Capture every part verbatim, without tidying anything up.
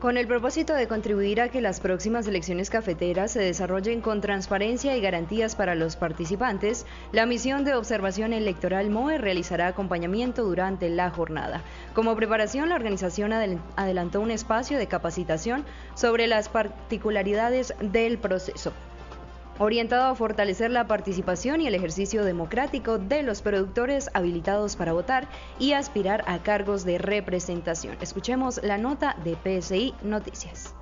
Con el propósito de contribuir a que las próximas elecciones cafeteras se desarrollen con transparencia y garantías para los participantes, la Misión de Observación Electoral M O E realizará acompañamiento durante la jornada. Como preparación, la organización adelantó un espacio de capacitación sobre las particularidades del proceso, orientado a fortalecer la participación y el ejercicio democrático de los productores habilitados para votar y aspirar a cargos de representación. Escuchemos la nota de P S I Noticias.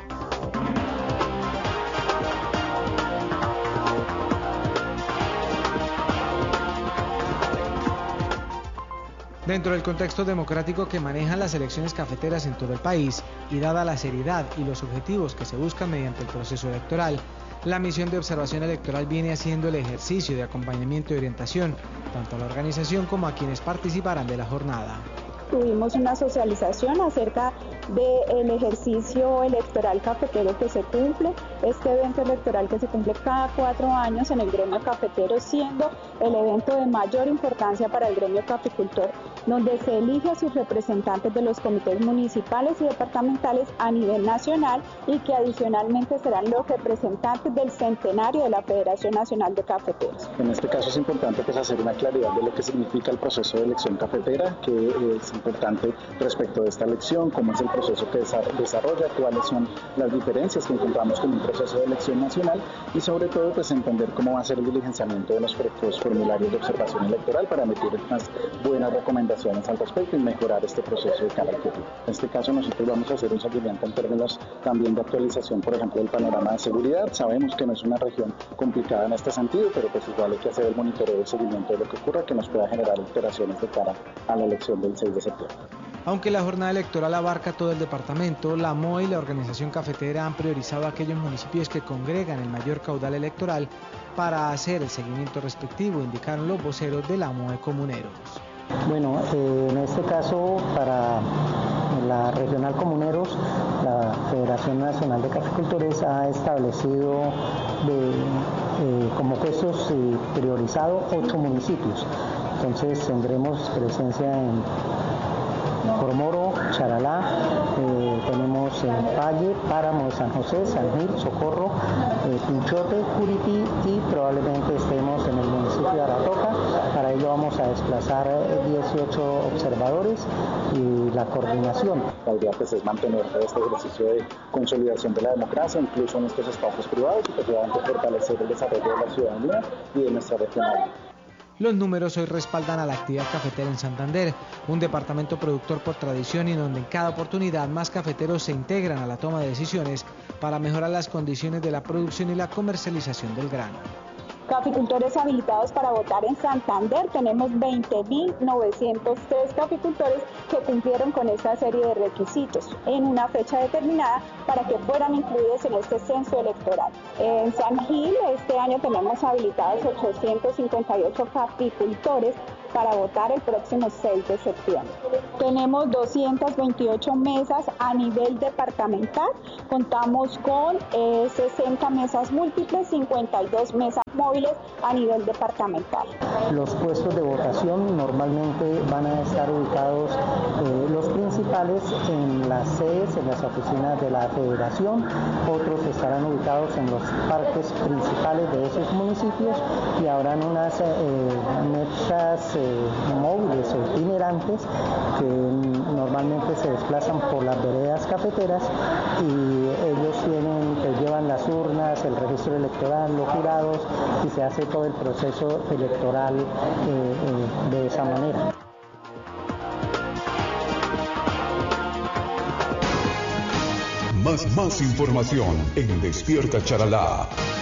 Dentro del contexto democrático que manejan las elecciones cafeteras en todo el país y dada la seriedad y los objetivos que se buscan mediante el proceso electoral, la Misión de Observación Electoral viene haciendo el ejercicio de acompañamiento y orientación, tanto a la organización como a quienes participarán de la jornada. Tuvimos una socialización acerca del ejercicio electoral cafetero que se cumple, este evento electoral que se cumple cada cuatro años en el gremio cafetero, siendo el evento de mayor importancia para el gremio caficultor, donde se elige a sus representantes de los comités municipales y departamentales a nivel nacional y que adicionalmente serán los representantes del centenario de la Federación Nacional de Cafeteros. En este caso es importante pues, hacer una claridad de lo que significa el proceso de elección cafetera, que es importante respecto de esta elección, cómo es el proceso que desarrolla, cuáles son las diferencias que encontramos con un proceso de elección nacional y sobre todo pues entender cómo va a ser el diligenciamiento de los formularios de observación electoral para emitir unas buenas recomendaciones al respecto y mejorar este proceso de cara al futuro. En este caso nosotros vamos a hacer un seguimiento en términos también de actualización, por ejemplo, del panorama de seguridad. Sabemos que no es una región complicada en este sentido, pero pues igual hay que hacer el monitoreo y el seguimiento de lo que ocurra que nos pueda generar alteraciones de cara a la elección del seis de septiembre. Aunque la jornada electoral abarca todo el departamento, la M O E y la organización cafetera han priorizado aquellos municipios que congregan el mayor caudal electoral para hacer el seguimiento respectivo, indicaron los voceros de la M O E Comuneros. Bueno, eh, en este caso para la Regional Comuneros, la Federación Nacional de Caficultores ha establecido de, eh, como puestos eh, priorizados ocho municipios. Entonces tendremos presencia en Coromoro, Charalá, eh, tenemos en Valle, Páramo de San José, San Gil, Socorro, eh, Pinchote, Curití y probablemente estemos en el municipio de Aratoca. Para ello vamos a desplazar dieciocho observadores y la coordinación. La idea pues, es mantener este ejercicio de consolidación de la democracia, incluso en estos espacios privados y precisamente fortalecer el desarrollo de la ciudadanía y de nuestra regionalidad. Los números hoy respaldan a la actividad cafetera en Santander, un departamento productor por tradición y donde en cada oportunidad más cafeteros se integran a la toma de decisiones para mejorar las condiciones de la producción y la comercialización del grano. Caficultores habilitados para votar en Santander, tenemos veinte mil novecientos tres caficultores que cumplieron con esta serie de requisitos en una fecha determinada para que fueran incluidos en este censo electoral. En San Gil este año tenemos habilitados ochocientos cincuenta y ocho caficultores para votar el próximo seis de septiembre. Tenemos doscientas veintiocho mesas a nivel departamental, contamos con eh, sesenta mesas múltiples, cincuenta y dos mesas móviles a nivel departamental. Los puestos de votación normalmente van a estar ubicados eh, los principales en las sedes, en las oficinas de la Federación, otros estarán ubicados en los parques principales de esos municipios y habrán unas eh, mesas eh, móviles o itinerantes que normalmente se desplazan por las veredas cafeteras y ellos tienen, pues, llevan las urnas, el registro electoral, los jurados y se hace todo el proceso electoral eh, eh, de esa manera. Más, más información en Despierta Charalá.